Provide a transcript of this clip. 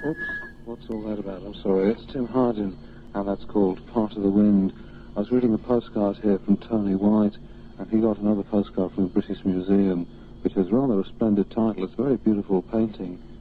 Oops, what's all that about? I'm sorry. It's Tim Hardin, and that's called Part of the Wind. I was reading a postcard here from Tony White, and he got another postcard from the British Museum, which has rather a splendid title. It's a very beautiful painting